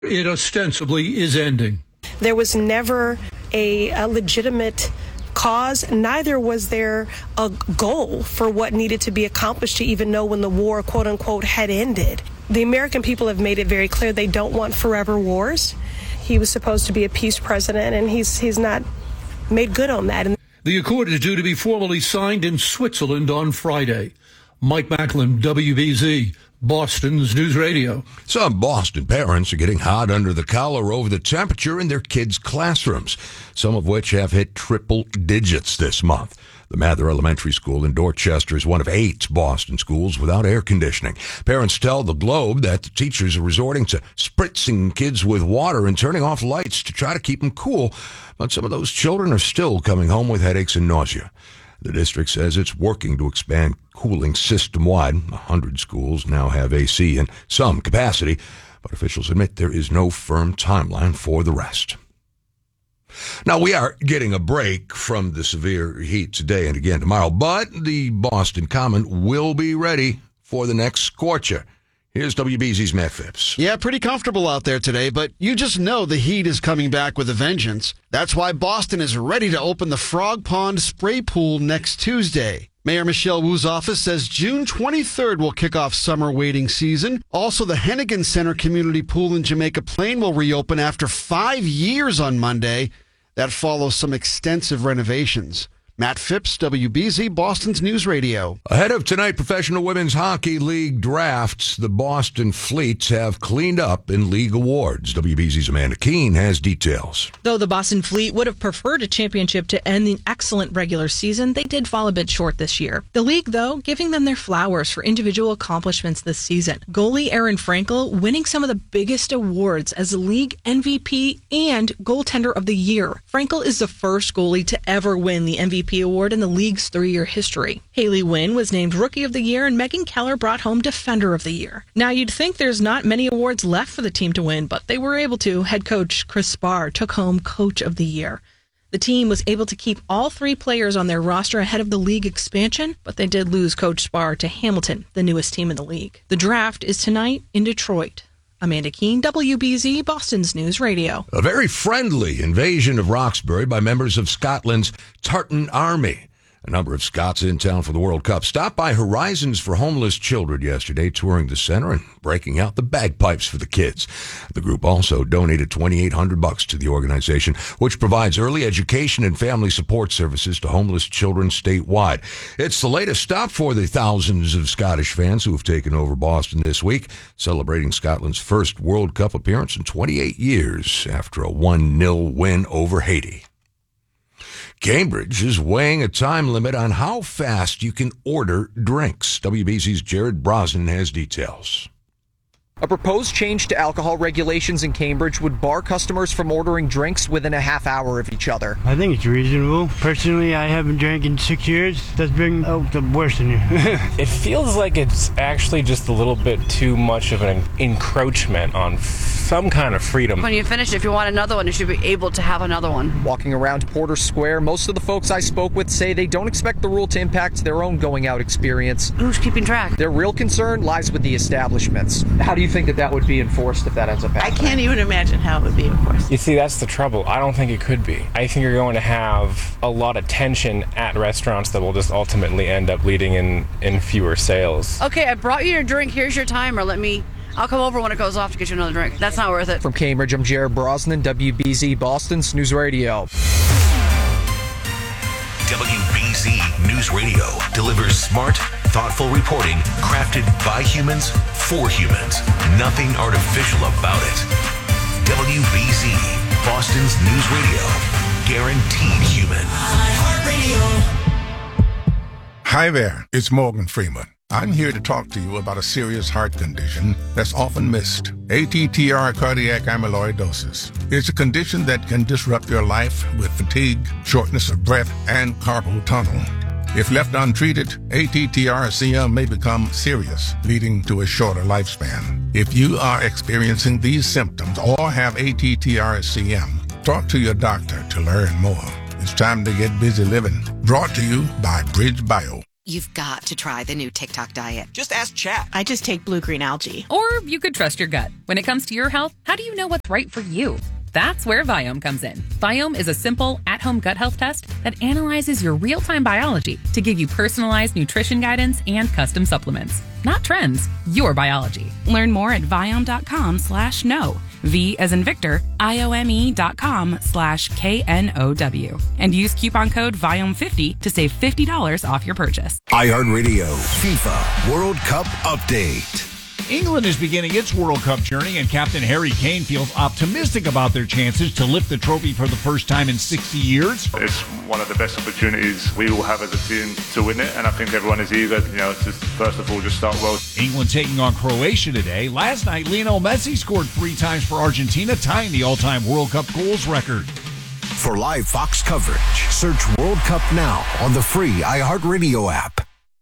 It ostensibly is ending. There was never a legitimate cause, neither was there a goal for what needed to be accomplished to even know when the war, quote unquote, had ended. The American people have made it very clear they don't want forever wars. He was supposed to be a peace president, and he's not made good on that. The accord is due to be formally signed in Switzerland on Friday. Mike Macklin, WBZ, Boston's News Radio. Some Boston parents are getting hot under the collar over the temperature in their kids' classrooms, some of which have hit triple digits this month. The Mather Elementary School in Dorchester is one of 8 Boston schools without air conditioning. Parents tell the Globe that the teachers are resorting to spritzing kids with water and turning off lights to try to keep them cool, but some of those children are still coming home with headaches and nausea. The district says it's working to expand cooling system-wide. 100 schools now have AC in some capacity, but officials admit there is no firm timeline for the rest. Now, we are getting a break from the severe heat today and again tomorrow, but the Boston Common will be ready for the next scorcher. Here's WBZ's Matt Phipps. Yeah, pretty comfortable out there today, but you just know the heat is coming back with a vengeance. That's why Boston is ready to open the Frog Pond Spray Pool next Tuesday. Mayor Michelle Wu's office says June 23rd will kick off summer wading season. Also, the Hennigan Center Community Pool in Jamaica Plain will reopen after 5 years on Monday. That follows some extensive renovations. Matt Phipps, WBZ, Boston's News Radio. Ahead of tonight, Professional Women's Hockey League drafts, the Boston Fleets have cleaned up in league awards. WBZ's Amanda Keene has details. Though the Boston Fleet would have preferred a championship to end the excellent regular season, they did fall a bit short this year. The league, though, giving them their flowers for individual accomplishments this season. Goalie Aaron Frankel winning some of the biggest awards as the league MVP and goaltender of the year. Frankel is the first goalie to ever win the MVP award in the league's 3-year history. Haley Wynn was named Rookie of the Year, and Megan Keller brought home Defender of the Year. Now, you'd think there's not many awards left for the team to win, but they were able to. Head coach Chris Spar took home Coach of the Year. The team was able to keep all 3 players on their roster ahead of the league expansion, but they did lose Coach Spar to Hamilton, the newest team in the league. The draft is tonight in Detroit. Amanda Keene, WBZ, Boston's News Radio. A very friendly invasion of Roxbury by members of Scotland's Tartan Army. A number of Scots in town for the World Cup stopped by Horizons for Homeless Children yesterday, touring the center and breaking out the bagpipes for the kids. The group also donated $2,800 to the organization, which provides early education and family support services to homeless children statewide. It's the latest stop for the thousands of Scottish fans who have taken over Boston this week, celebrating Scotland's first World Cup appearance in 28 years after a 1-0 win over Haiti. Cambridge is weighing a time limit on how fast you can order drinks. WBZ's Jared Brosnan has details. A proposed change to alcohol regulations in Cambridge would bar customers from ordering drinks within a half hour of each other. I think it's reasonable. Personally, I haven't drank in 6 years. That's been the worst in here. It feels like it's actually just a little bit too much of an encroachment on some kind of freedom. When you finish, if you want another one, you should be able to have another one. Walking around Porter Square, most of the folks I spoke with say they don't expect the rule to impact their own going out experience. Who's keeping track? Their real concern lies with the establishments. How do you think that would be enforced if that ends up happening? I can't even imagine how it would be enforced. You see, that's the trouble. I don't think it could be. I think you're going to have a lot of tension at restaurants that will just ultimately end up leading in fewer sales. Okay, I brought you your drink. Here's your timer. I'll come over when it goes off to get you another drink. That's not worth it. From Cambridge, I'm Jared Brosnan, WBZ, Boston's News Radio. WBZ News Radio delivers smart, thoughtful reporting crafted by humans for humans. Nothing artificial about it. WBZ, Boston's News Radio. Guaranteed human. Hi there, it's Morgan Freeman. I'm here to talk to you about a serious heart condition that's often missed. ATTR cardiac amyloidosis. It's a condition that can disrupt your life with fatigue, shortness of breath, and carpal tunnel. If left untreated, ATTR-CM may become serious, leading to a shorter lifespan. If you are experiencing these symptoms or have ATTR-CM, talk to your doctor to learn more. It's time to get busy living. Brought to you by Bridge Bio. You've got to try the new TikTok diet. Just ask Chat. I just take blue-green algae. Or you could trust your gut. When it comes to your health, how do you know what's right for you? That's where Viome comes in. Viome is a simple, at-home gut health test that analyzes your real-time biology to give you personalized nutrition guidance and custom supplements. Not trends, your biology. Learn more at Viome.com/know. V as in Victor, IOME.com/KNOW. And use coupon code Viome50 to save $50 off your purchase. iHeartRadio FIFA World Cup Update. England is beginning its World Cup journey, and Captain Harry Kane feels optimistic about their chances to lift the trophy for the first time in 60 years. It's one of the best opportunities we will have as a team to win it, and I think everyone is eager, to first of all just start well. England taking on Croatia today. Last night, Lionel Messi scored 3 times for Argentina, tying the all-time World Cup goals record. For live Fox coverage, search World Cup now on the free iHeartRadio app.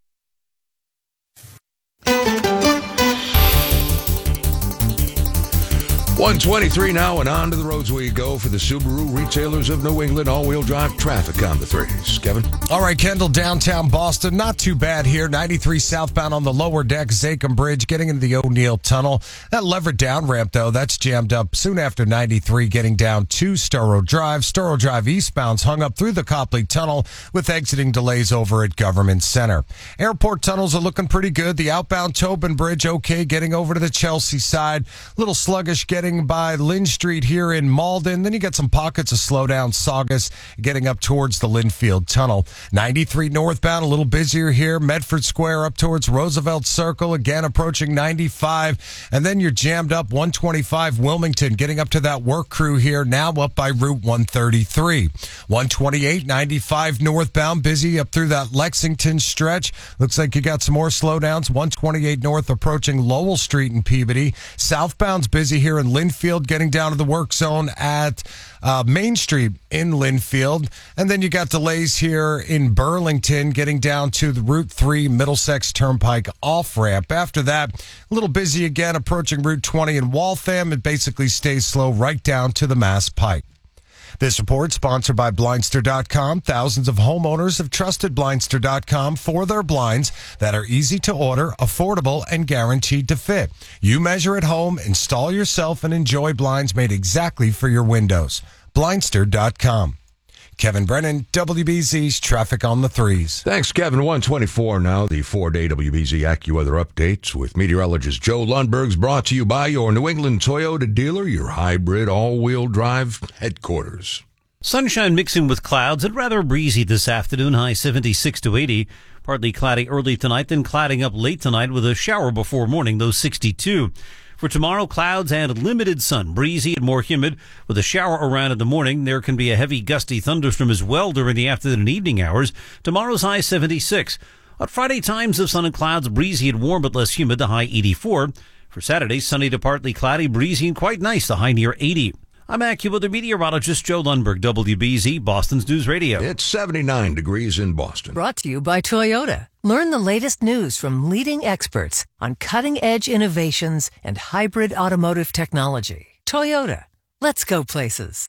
1:23 now, and on to the roads we go for the Subaru Retailers of New England all-wheel drive traffic on the 3s. Kevin? All right, Kendall, downtown Boston, not too bad here. 93 southbound on the lower deck, Zachem Bridge, getting into the O'Neill Tunnel. That levered down ramp, though, that's jammed up soon after 93, getting down to Storrow Drive. Storrow Drive eastbound's hung up through the Copley Tunnel with exiting delays over at Government Center. Airport tunnels are looking pretty good. The outbound Tobin Bridge, okay, getting over to the Chelsea side. A little sluggish getting by Lynn Street here in Malden. Then you get some pockets of slowdown, Saugus, getting up towards the Linfield Tunnel. 93 northbound, a little busier here. Medford Square up towards Roosevelt Circle, again approaching 95. And then you're jammed up 125 Wilmington, getting up to that work crew here, now up by Route 133. 128, 95 northbound, busy up through that Lexington stretch. Looks like you got some more slowdowns. 128 north approaching Lowell Street in Peabody. Southbound's busy here in Linfield, getting down to the work zone at Main Street in Linfield. And then you got delays here in Burlington, getting down to the Route 3 Middlesex Turnpike off-ramp. After that, a little busy again approaching Route 20 in Waltham. It basically stays slow right down to the Mass Pike. This report sponsored by Blindster.com. Thousands of homeowners have trusted Blindster.com for their blinds that are easy to order, affordable, and guaranteed to fit. You measure at home, install yourself, and enjoy blinds made exactly for your windows. Blindster.com. Kevin Brennan, WBZ's Traffic on the 3s. Thanks, Kevin. 1:24 now. The 4-day WBZ AccuWeather updates with meteorologist Joe Lundberg's brought to you by your New England Toyota dealer, your hybrid all-wheel drive headquarters. Sunshine mixing with clouds and rather breezy this afternoon, high 76 to 80. Partly cloudy early tonight, then clouding up late tonight with a shower before morning, though 62. For tomorrow, clouds and limited sun, breezy and more humid with a shower around in the morning. There can be a heavy gusty thunderstorm as well during the afternoon and evening hours. Tomorrow's high 76. On Friday, times of sun and clouds, breezy and warm but less humid, the high 84. For Saturday, sunny to partly cloudy, breezy and quite nice, the high near 80. I'm AccuWeather meteorologist Joe Lundberg, WBZ, Boston's News Radio. It's 79 degrees in Boston. Brought to you by Toyota. Learn the latest news from leading experts on cutting-edge innovations and hybrid automotive technology. Toyota. Let's go places.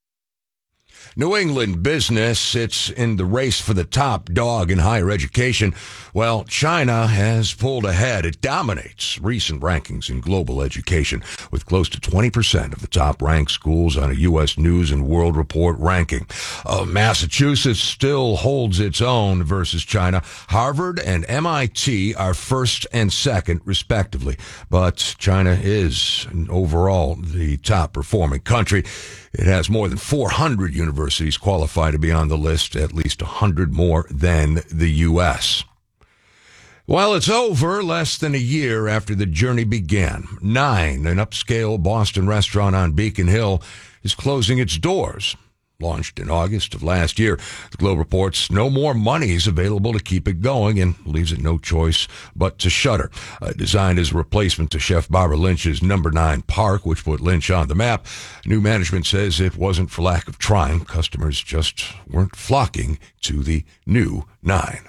New England business sits in the race for the top dog in higher education. Well, China has pulled ahead. It dominates recent rankings in global education, with close to 20% of the top-ranked schools on a U.S. News and World Report ranking. Massachusetts still holds its own versus China. Harvard and MIT are first and second, respectively. But China is overall the top-performing country. It has more than 400 universities qualified to be on the list, at least 100 more than the U.S. Well, it's over less than a year after the journey began. Nine, an upscale Boston restaurant on Beacon Hill, is closing its doors. Launched in August of last year, the Globe reports no more money is available to keep it going and leaves it no choice but to shutter. Designed as a replacement to Chef Barbara Lynch's No. 9 Park, which put Lynch on the map, new management says it wasn't for lack of trying. Customers just weren't flocking to the new 9.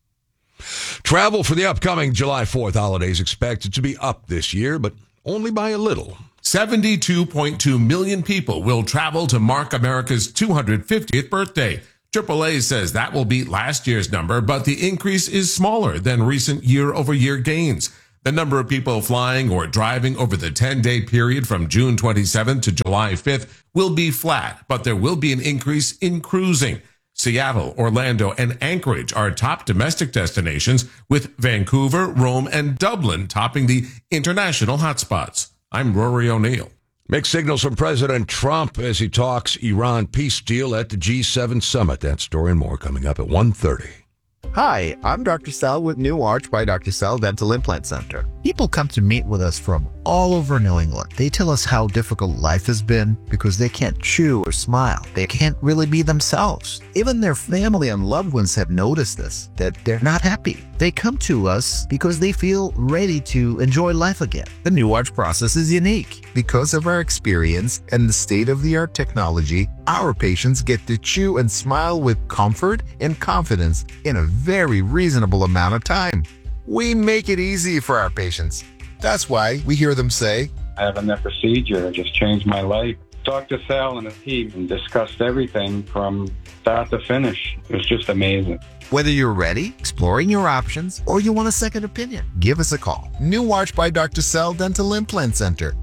Travel for the upcoming July 4th holiday is expected to be up this year, but only by a little. 72.2 million people will travel to mark America's 250th birthday. AAA says that will beat last year's number, but the increase is smaller than recent year-over-year gains. The number of people flying or driving over the 10-day period from June 27th to July 5th will be flat, but there will be an increase in cruising. Seattle, Orlando, and Anchorage are top domestic destinations, with Vancouver, Rome, and Dublin topping the international hotspots. I'm Rory O'Neill. Mixed signals from President Trump as he talks Iran peace deal at the G7 summit. That story and more coming up at 1:30. Hi, I'm Dr. Sal with New Arch by Dr. Sal Dental Implant Center. People come to meet with us from all over New England. They tell us how difficult life has been because they can't chew or smile. They can't really be themselves. Even their family and loved ones have noticed this, that they're not happy. They come to us because they feel ready to enjoy life again. The New Arch process is unique. Because of our experience and the state-of-the-art technology, our patients get to chew and smile with comfort and confidence in a very reasonable amount of time. We make it easy for our patients. That's why we hear them say, having that procedure just changed my life. Dr. Sal and his team discussed everything from start to finish. It was just amazing. Whether you're ready, exploring your options, or you want a second opinion, give us a call. New Arch by Dr. Sal Dental Implant Center,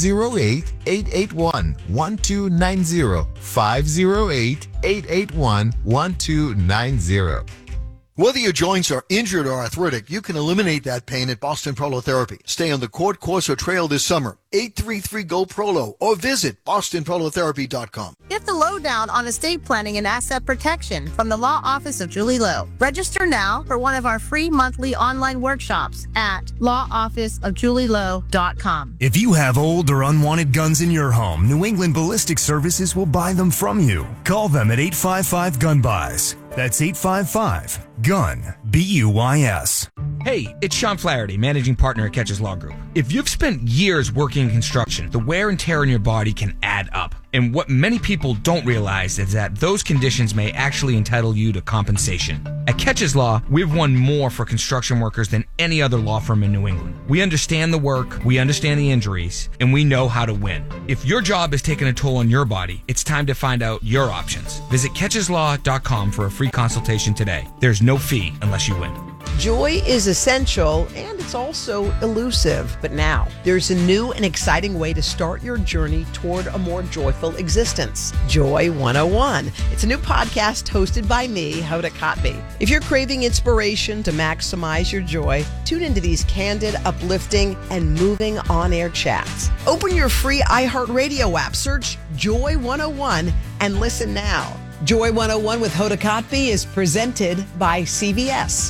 508-881-1290, 508-881-1290. Whether your joints are injured or arthritic, you can eliminate that pain at Boston Prolotherapy. Stay on the court course or trail this summer. 833-GO-PROLO or visit bostonprolotherapy.com. Get the lowdown on estate planning and asset protection from the Law Office of Julie Lowe. Register now for one of our free monthly online workshops at lawofficeofjulielowe.com. If you have old or unwanted guns in your home, New England Ballistic Services will buy them from you. Call them at 855-GUN-BUYS. That's 855-GUN, BUYS. Hey, it's Sean Flaherty, managing partner at Catches Law Group. If you've spent years working in construction, the wear and tear on your body can add up. And what many people don't realize is that those conditions may actually entitle you to compensation. At Catches Law, we've won more for construction workers than any other law firm in New England. We understand the work, we understand the injuries, and we know how to win. If your job is taking a toll on your body, it's time to find out your options. Visit catcheslaw.com for a free consultation today. There's no fee unless you win. Joy is essential and it's also elusive. But now there's a new and exciting way to start your journey toward a more joyful existence. Joy 101. It's a new podcast hosted by me, Hoda Kotb. If you're craving inspiration to maximize your joy, tune into these candid, uplifting, and moving on-air chats. Open your free iHeartRadio app, search Joy 101, and listen now. Joy 101 with Hoda Kotb is presented by CVS.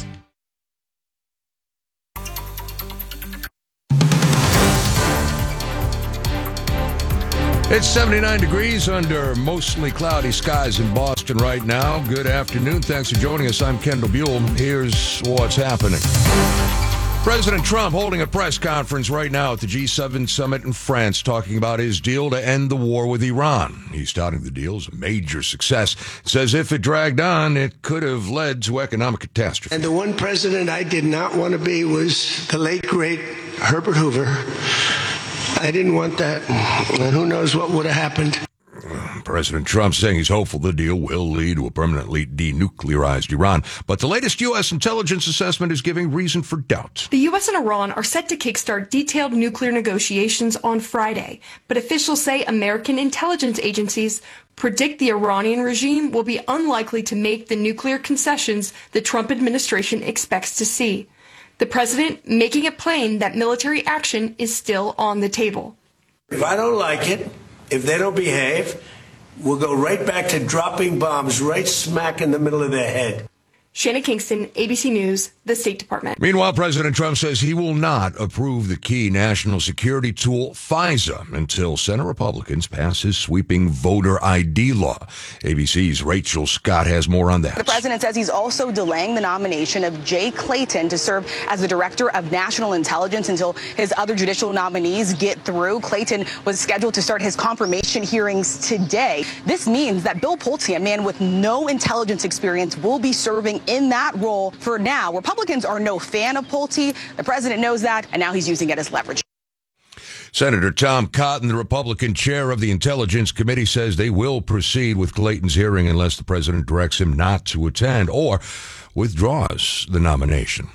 It's 79 degrees under mostly cloudy skies in Boston right now. Good afternoon. Thanks for joining us. I'm Kendall Buell. Here's what's happening. President Trump holding a press conference right now at the G7 summit in France, talking about his deal to end the war with Iran. He's touting the deal as a major success. Says if it dragged on, it could have led to economic catastrophe. And the one president I did not want to be was the late, great Herbert Hoover. I didn't want that, and who knows what would have happened. President Trump saying he's hopeful the deal will lead to a permanently denuclearized Iran. But the latest U.S. intelligence assessment is giving reason for doubt. The U.S. and Iran are set to kickstart detailed nuclear negotiations on Friday, but officials say American intelligence agencies predict the Iranian regime will be unlikely to make the nuclear concessions the Trump administration expects to see. The president making it plain that military action is still on the table. If I don't like it, if they don't behave, we'll go right back to dropping bombs right smack in the middle of their head. Shanna Kingston, ABC News, the State Department. Meanwhile, President Trump says he will not approve the key national security tool, FISA, until Senate Republicans pass his sweeping voter ID law. ABC's Rachel Scott has more on that. The president says he's also delaying the nomination of Jay Clayton to serve as the director of national intelligence until his other judicial nominees get through. Clayton was scheduled to start his confirmation hearings today. This means that Bill Pulte, a man with no intelligence experience, will be serving in that role for now. Republicans are no fan of Pulte. The president knows that, and now he's using it as leverage. Senator Tom Cotton, the Republican chair of the Intelligence Committee, says they will proceed with Clayton's hearing unless the president directs him not to attend or withdraws the nomination.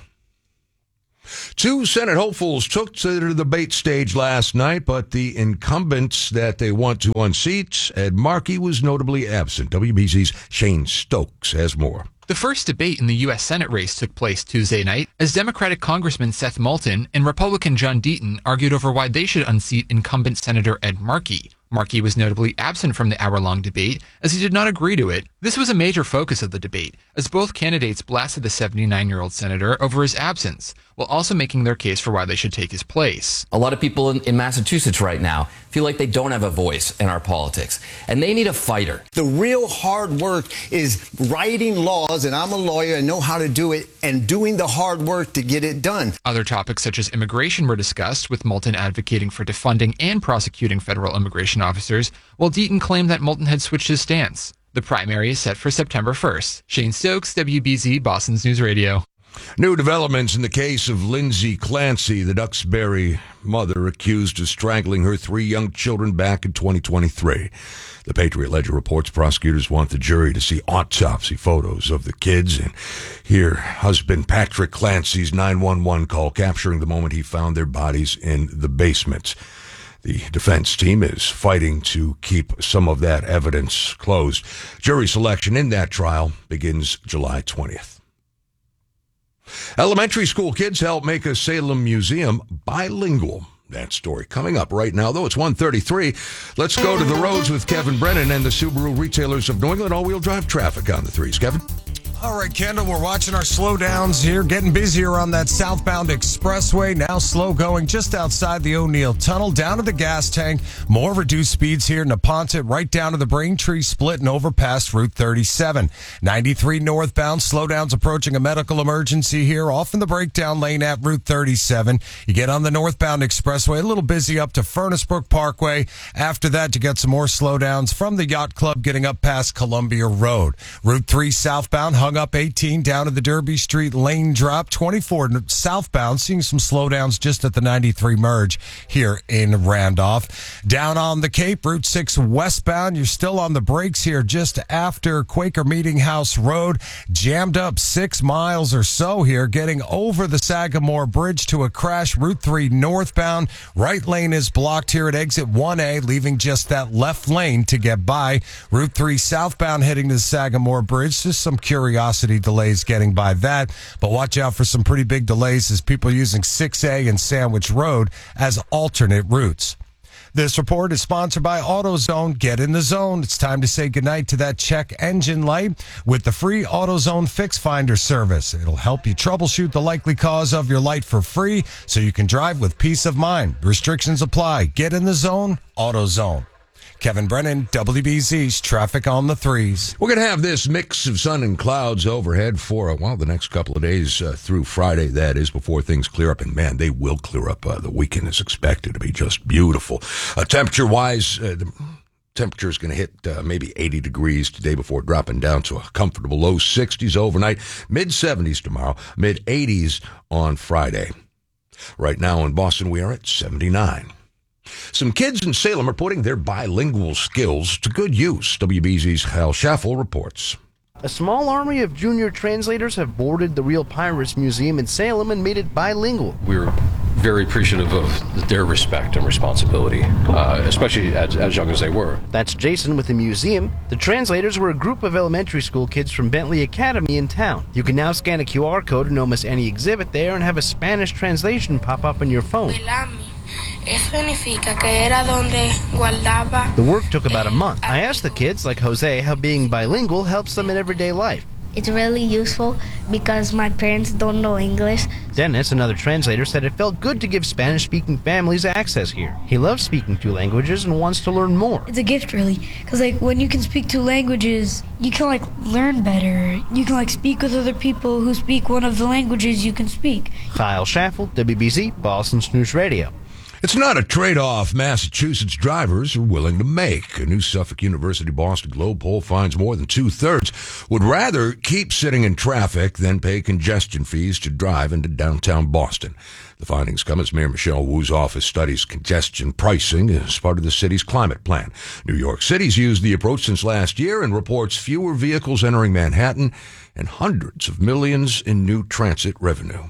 Two Senate hopefuls took to the debate stage last night, but the incumbents that they want to unseat, Ed Markey, was notably absent. WBZ's Shane Stokes has more. The first debate in the U.S. Senate race took place Tuesday night as Democratic Congressman Seth Moulton and Republican John Deaton argued over why they should unseat incumbent Senator Ed Markey. Markey was notably absent from the hour-long debate as he did not agree to it. This was a major focus of the debate as both candidates blasted the 79-year-old senator over his absence, while also making their case for why they should take his place. A lot of people in Massachusetts right now feel like they don't have a voice in our politics, and they need a fighter. The real hard work is writing laws, and I'm a lawyer and know how to do it, and doing the hard work to get it done. Other topics such as immigration were discussed, with Moulton advocating for defunding and prosecuting federal immigration officers, while Deaton claimed that Moulton had switched his stance. The primary is set for September 1st. Shane Stokes, WBZ, Boston's News Radio. New developments in the case of Lindsay Clancy, the Duxbury mother accused of strangling her 3 young children back in 2023. The Patriot Ledger reports prosecutors want the jury to see autopsy photos of the kids and hear husband Patrick Clancy's 911 call capturing the moment he found their bodies in the basement. The defense team is fighting to keep some of that evidence closed. Jury selection in that trial begins July 20th. Elementary school kids help make a Salem museum bilingual. That story coming up right now, though. It's 1:33. Let's go to the roads with Kevin Brennan and the Subaru retailers of New England all-wheel drive traffic on the 3s. Kevin? All right, Kendall, we're watching our slowdowns here, getting busier on that southbound expressway. Now slow going just outside the O'Neill Tunnel, down to the gas tank. More reduced speeds here in Neponset, right down to the Braintree split and over past Route 37. 93 northbound, slowdowns approaching a medical emergency here, off in the breakdown lane at Route 37. You get on the northbound expressway, a little busy up to Furnace Brook Parkway. After that, you get some more slowdowns from the Yacht Club getting up past Columbia Road. Route 3 southbound, hung up 18 down to the Derby Street lane drop. 24 southbound, seeing some slowdowns just at the 93 merge here in Randolph. Down on the Cape, Route 6 westbound, you're still on the brakes here just after Quaker Meeting House Road. Jammed up 6 miles or so here, getting over the Sagamore Bridge to a crash. Route 3 northbound, right lane is blocked here at exit 1A, leaving just that left lane to get by. Route 3 southbound heading to the Sagamore Bridge, just some curiosity delays getting by that, but watch out for some pretty big delays as people using 6A and Sandwich Road as alternate routes. This report is sponsored by AutoZone. Get in the zone. It's time to say goodnight to that check engine light with the free AutoZone Fix Finder service. It'll help you troubleshoot the likely cause of your light for free so you can drive with peace of mind. Restrictions apply. Get in the zone. AutoZone. Kevin Brennan, WBZ's Traffic on the 3s. We're going to have this mix of sun and clouds overhead for, the next couple of days through Friday, that is, before things clear up. And, man, they will clear up. The weekend is expected to be just beautiful. Temperature-wise, the temperature is going to hit maybe 80 degrees today before dropping down to a comfortable low 60s overnight, mid-70s tomorrow, mid-80s on Friday. Right now in Boston, we are at 79. Some kids in Salem are putting their bilingual skills to good use. WBZ's Hal Schaffel reports. A small army of junior translators have boarded the Real Pirates Museum in Salem and made it bilingual. We're very appreciative of their respect and responsibility, especially as young as they were. That's Jason with the museum. The translators were a group of elementary school kids from Bentley Academy in town. You can now scan a QR code in almost any exhibit there and have a Spanish translation pop up on your phone. The work took about a month. I asked the kids, like Jose, how being bilingual helps them in everyday life. It's really useful because my parents don't know English. Dennis, another translator, said it felt good to give Spanish-speaking families access here. He loves speaking 2 languages and wants to learn more. It's a gift, really, because when you can speak 2 languages, you can learn better. You can speak with other people who speak one of the languages you can speak. Kyle Schaffel, WBZ, Boston's News Radio. It's not a trade-off Massachusetts drivers are willing to make. A new Suffolk University Boston Globe poll finds more than 2/3 would rather keep sitting in traffic than pay congestion fees to drive into downtown Boston. The findings come as Mayor Michelle Wu's office studies congestion pricing as part of the city's climate plan. New York City's used the approach since last year and reports fewer vehicles entering Manhattan and hundreds of millions in new transit revenue.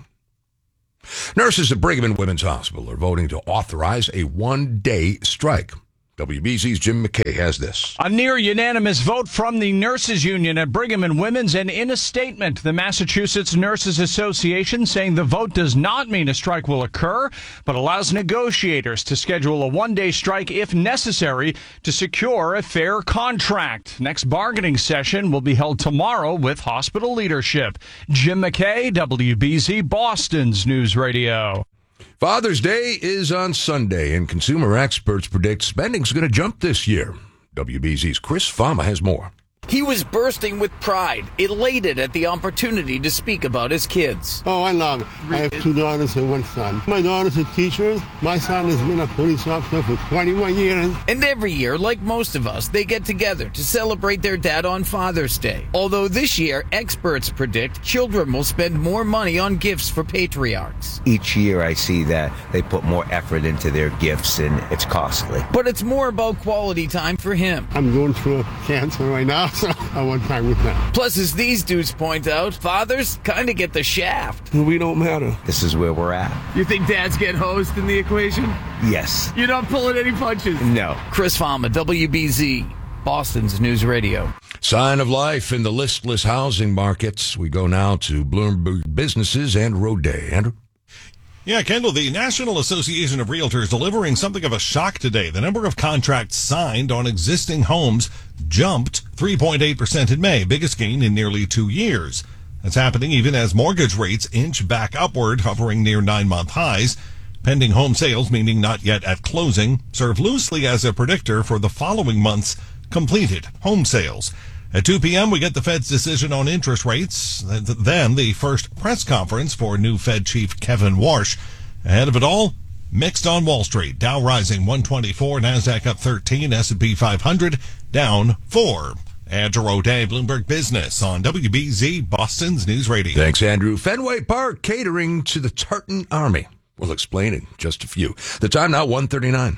Nurses at Brigham and Women's Hospital are voting to authorize a one-day strike. WBZ's Jim McKay has this. A near unanimous vote from the nurses union at Brigham and Women's, and in a statement, the Massachusetts Nurses Association saying the vote does not mean a strike will occur, but allows negotiators to schedule a one-day strike if necessary to secure a fair contract. Next bargaining session will be held tomorrow with hospital leadership. Jim McKay, WBZ, Boston's News Radio. Father's Day is on Sunday, and consumer experts predict spending's going to jump this year. WBZ's Chris Fama has more. He was bursting with pride, elated at the opportunity to speak about his kids. Oh, I love it. I have 2 daughters and 1 son. My daughter's a teacher. My son has been a police officer for 21 years. And every year, like most of us, they get together to celebrate their dad on Father's Day. Although this year, experts predict children will spend more money on gifts for patriarchs. Each year I see that they put more effort into their gifts and it's costly. But it's more about quality time for him. I'm going through cancer right now, so I want time with them. Plus, as these dudes point out, fathers kind of get the shaft. We don't matter. This is where we're at. You think dads get hosed in the equation? Yes. You're not pulling any punches? No. Chris Fama, WBZ, Boston's News Radio. Sign of life in the listless housing markets. We go now to Bloomberg Businesses and Roday. Andrew? Yeah, Kendall, the National Association of Realtors delivering something of a shock today. The number of contracts signed on existing homes jumped 3.8% in May, biggest gain in nearly 2 years. That's happening even as mortgage rates inch back upward, hovering near 9-month highs. Pending home sales, meaning not yet at closing, serve loosely as a predictor for the following month's completed home sales. At 2 p.m., we get the Fed's decision on interest rates, then the first press conference for new Fed Chief Kevin Warsh. Ahead of it all, mixed on Wall Street. Dow rising 124, NASDAQ up 13, S&P 500 down 4. Andrew O'Day, Bloomberg Business on WBZ, Boston's News Radio. Thanks, Andrew. Fenway Park catering to the Tartan Army. We'll explain in just a few. The time now, 1:39.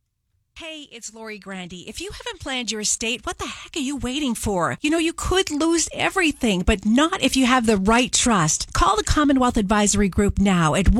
Hey, it's Lori Grandy. If you haven't planned your estate, what the heck are you waiting for? You know, you could lose everything, but not if you have the right trust. Call the Commonwealth Advisory Group now at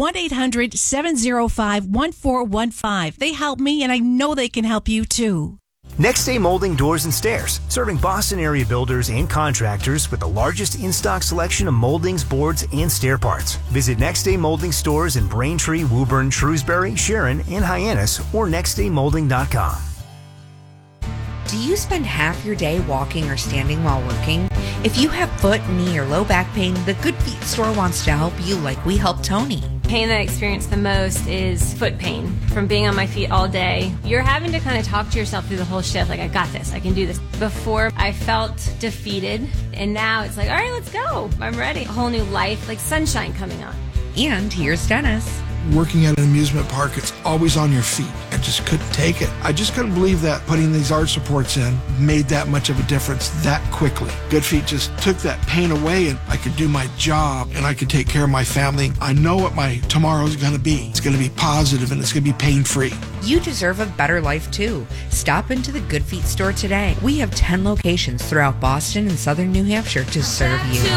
1-800-705-1415. They help me, and I know they can help you, too. Next Day Molding Doors and Stairs, serving Boston area builders and contractors with the largest in-stock selection of moldings, boards, and stair parts. Visit Next Day Molding stores in Braintree, Woburn, Shrewsbury, Sharon, and Hyannis, or nextdaymolding.com. Do you spend half your day walking or standing while working? If you have foot, knee, or low back pain, the Good Feet store wants to help you like we helped Tony. Pain that I experience the most is foot pain from being on my feet all day. You're having to kind of talk to yourself through the whole shift, like, I got this, I can do this. Before, I felt defeated, and now it's like, all right, let's go. I'm ready. A whole new life, like sunshine coming on. And here's Dennis. Working at an amusement park, it's always on your feet. I just couldn't take it. I just couldn't believe that putting these arch supports in made that much of a difference that quickly. Good Feet just took that pain away, and I could do my job and I could take care of my family. I know what my tomorrow is going to be. It's going to be positive and it's going to be pain-free. You deserve a better life too. Stop into the Good Feet store today. We have 10 locations throughout Boston and southern New Hampshire to serve you.